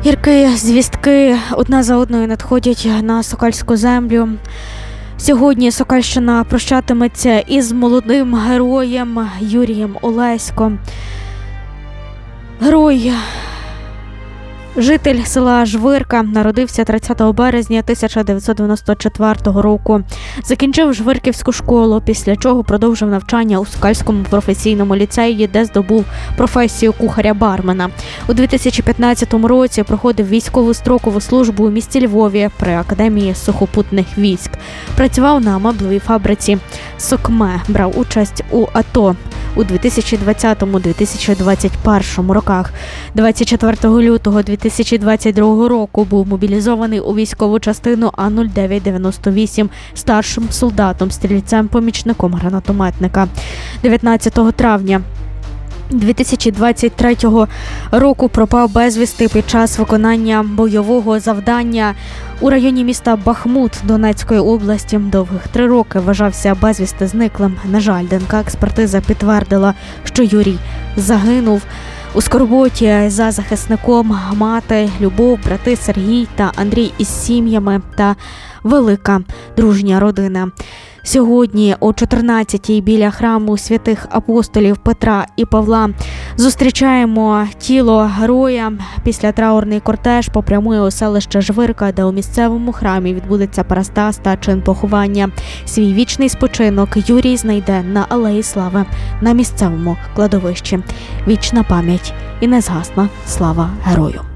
Гіркі звістки одна за одною надходять на сокальську землю. Сьогодні Сокальщина прощатиметься із молодим героєм Юрієм Олеськом. Герой, житель села Жвирка, народився 30 березня 1994 року. Закінчив Жвирківську школу, після чого продовжив навчання у Сокальському професійному ліцеї, де здобув професію кухаря-бармена. У 2015 році проходив військову строкову службу у місті Львові при Академії сухопутних військ. Працював на меблевій фабриці «Сокме», брав участь у АТО у 2020-2021 роках. 24 лютого 2022 року був мобілізований у військову частину А0998 старшим солдатом-стрільцем-помічником гранатометника. 19 травня 2023 року пропав безвісти під час виконання бойового завдання у районі міста Бахмут Донецької області. Довгих 3 роки вважався безвісти зниклим. На жаль, ДНК-експертиза підтвердила, що Юрій загинув. У скорботі за захисником мати, Любов, брати Сергій та Андрій із сім'ями та велика дружня родина. Сьогодні о 14-й біля храму святих апостолів Петра і Павла зустрічаємо тіло героя. Після траурний кортеж попрямує у селище Жвирка, де у місцевому храмі відбудеться парастас та чин поховання. Свій вічний спочинок Юрій знайде на Алеї Слави на місцевому кладовищі. Вічна пам'ять і незгасна слава герою.